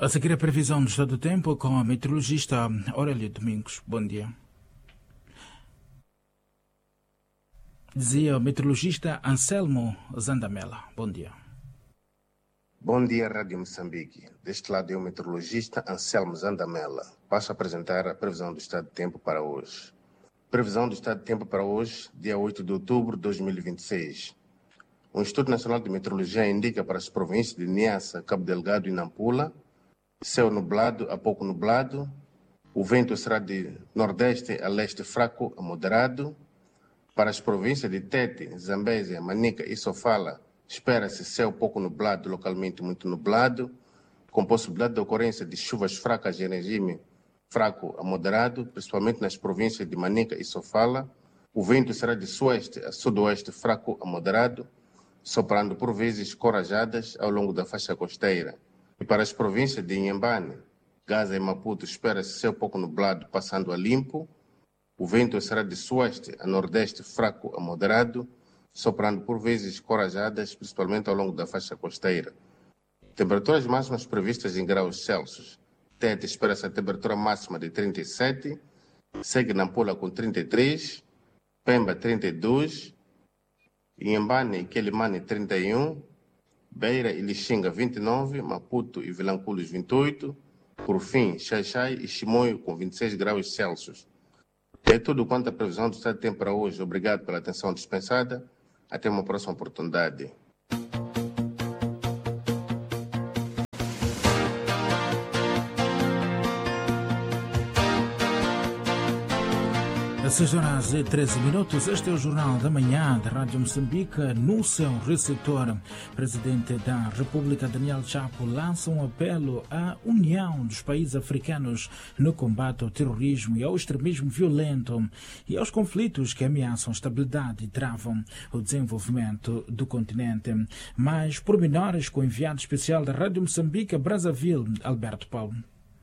A seguir a previsão do estado do tempo com a meteorologista Aurélia Domingos. Bom dia. Dizia o meteorologista Anselmo Zandamela. Bom dia. Bom dia, Rádio Moçambique. Deste lado é o meteorologista Anselmo Zandamela. Passo a apresentar a previsão do estado de tempo para hoje. Previsão do estado de tempo para hoje, dia 8 de outubro de 2026. O Instituto Nacional de Meteorologia indica para as províncias de Niassa, Cabo Delgado e Nampula céu nublado a pouco nublado. O vento será de nordeste a leste fraco a moderado. Para as províncias de Tete, Zambésia, Manica e Sofala, espera-se céu pouco nublado, localmente muito nublado, com possibilidade de ocorrência de chuvas fracas em regime fraco a moderado, principalmente nas províncias de Manica e Sofala. O vento será de sueste a sudoeste fraco a moderado, soprando por vezes corajadas ao longo da faixa costeira. E para as províncias de Inhambane, Gaza e Maputo, espera-se céu pouco nublado, passando a limpo. O vento será de sueste a nordeste fraco a moderado, soprando por vezes corajadas, principalmente ao longo da faixa costeira. Temperaturas máximas previstas em graus Celsius. Tete espera-se a temperatura máxima de 37, segue Nampula com 33, Pemba 32, Inhambane e Quelimane 31, Beira e Lixinga 29, Maputo e Vilanculos 28, por fim, Xaixai e Chimoio com 26 graus Celsius. É tudo quanto a previsão do estado de tempo para hoje. Obrigado pela atenção dispensada. Até uma próxima oportunidade. Às 6 horas e 13 minutos, este é o Jornal da Manhã da Rádio Moçambique. No seu receptor, o presidente da República, Daniel Chapo, lança um apelo à união dos países africanos no combate ao terrorismo e ao extremismo violento e aos conflitos que ameaçam a estabilidade e travam o desenvolvimento do continente. Mais pormenores com o enviado especial da Rádio Moçambique, Brazzaville, Alberto Paulo.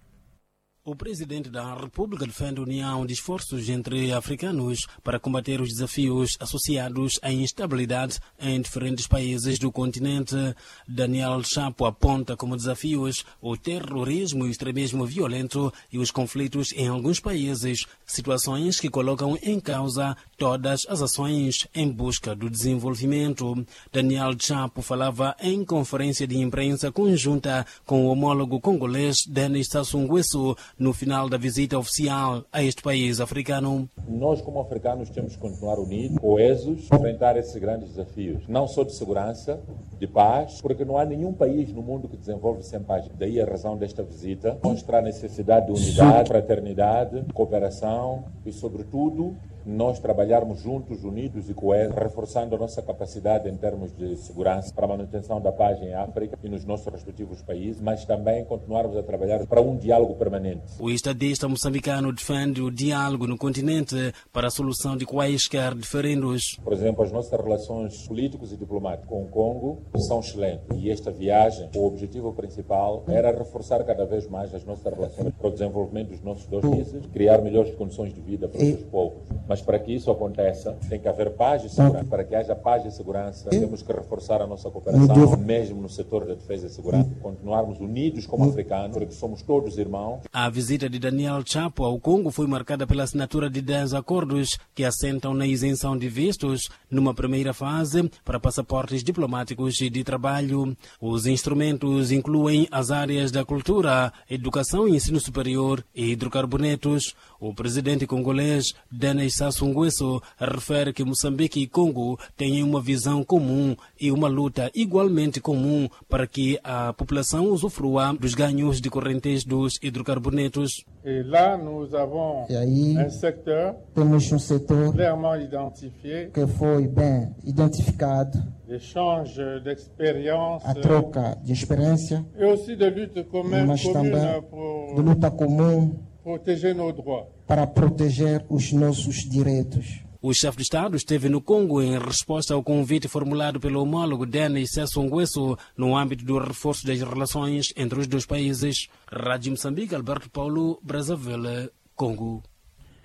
O presidente da República defende a união de esforços entre africanos para combater os desafios associados à instabilidade em diferentes países do continente. Daniel Chapo aponta como desafios o terrorismo e o extremismo violento e os conflitos em alguns países, situações que colocam em causa todas as ações em busca do desenvolvimento. Daniel Chapo falava em conferência de imprensa conjunta com o homólogo congolês Denis Sassou Nguesso no final da visita oficial a este país africano. Nós, como africanos, temos que continuar unidos, coesos, enfrentar esses grandes desafios, não só de segurança, de paz, porque não há nenhum país no mundo que desenvolve sem paz. Daí a razão desta visita, mostrar a necessidade de unidade, fraternidade, cooperação e, sobretudo, nós trabalharmos juntos, unidos e coesos, reforçando a nossa capacidade em termos de segurança para a manutenção da paz em África e nos nossos respectivos países, mas também continuarmos a trabalhar para um diálogo permanente. O estadista moçambicano defende o diálogo no continente para a solução de quaisquer diferendos. Por exemplo, as nossas relações políticas e diplomáticas com o Congo são excelentes. E esta viagem, o objetivo principal era reforçar cada vez mais as nossas relações para o desenvolvimento dos nossos dois países, criar melhores condições de vida para os seus povos. Mas para que isso aconteça, tem que haver paz e segurança. Para que haja paz e segurança, temos que reforçar a nossa cooperação, mesmo no setor da defesa e segurança. Continuarmos unidos como africanos, porque somos todos irmãos. A visita de Daniel Chapo ao Congo foi marcada pela assinatura de 10 acordos que assentam na isenção de vistos numa primeira fase para passaportes diplomáticos e de trabalho. Os instrumentos incluem as áreas da cultura, educação e ensino superior e hidrocarbonetos. O presidente congolês Denis Sassou Nguesso refere que Moçambique e Congo têm uma visão comum e uma luta igualmente comum para que a população usufrua dos ganhos decorrentes dos hidrocarbonetos. Et là, nous avons un secteur temos um setor clairement identifié, que foi bem identificado, l'échange d'expériences, a troca de experiência, et aussi de lutte mas também de pour luta comum protéger nos droits. para proteger os nossos direitos. O chefe de Estado esteve no Congo em resposta ao convite formulado pelo homólogo Denis Sassou Nguesso no âmbito do reforço das relações entre os dois países. Rádio Moçambique, Alberto Paulo, Brazzaville, Congo.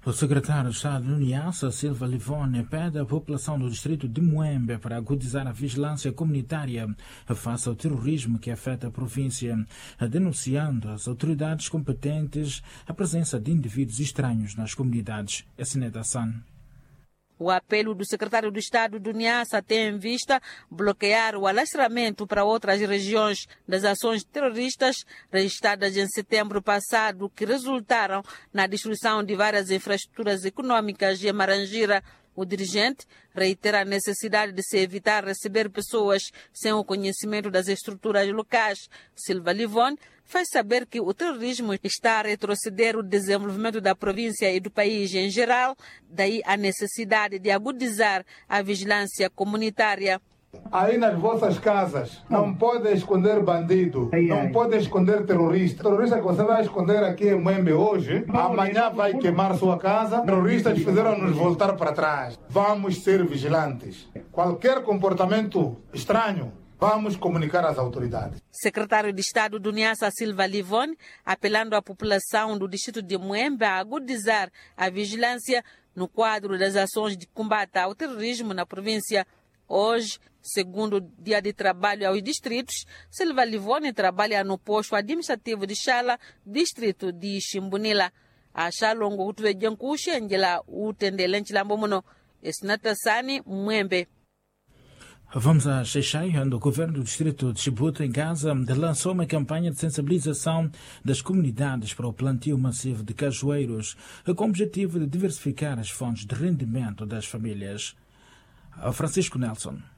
O secretário de Estado de Niassa, Silva Livone, pede à população do distrito de Muembe para agudizar a vigilância comunitária face ao terrorismo que afeta a província, denunciando às autoridades competentes a presença de indivíduos estranhos nas comunidades. É Sineta San. O apelo do secretário de Estado do Niassa tem em vista bloquear o alastramento para outras regiões das ações terroristas registradas em setembro passado, que resultaram na destruição de várias infraestruturas econômicas em Marangira. O dirigente reitera a necessidade de se evitar receber pessoas sem o conhecimento das estruturas locais. Silva Livone faz saber que o terrorismo está a retroceder o desenvolvimento da província e do país em geral, daí a necessidade de agudizar a vigilância comunitária. Aí nas vossas casas não podem esconder bandido, não podem esconder terrorista. Terrorista que você vai esconder aqui em Muembe hoje, amanhã vai queimar sua casa. Terroristas fizeram-nos voltar para trás. Vamos ser vigilantes. Qualquer comportamento estranho, vamos comunicar às autoridades. Secretário de Estado do Niassa, Silva Livone, apelando à população do distrito de Muembe a agudizar a vigilância no quadro das ações de combate ao terrorismo na província. Hoje, segundo o dia de trabalho aos distritos, Silva Livone trabalha no posto administrativo de Chala, distrito de Chimbunila. A Chalongo Utuvejankushi, Angela Utendelenchi Lambomono, Esnatasani, Muembe. Vamos a Xexai, onde o governo do distrito de Chibuta, em Gaza, lançou uma campanha de sensibilização das comunidades para o plantio massivo de cajueiros, com o objetivo de diversificar as fontes de rendimento das famílias. Francisco Nelson.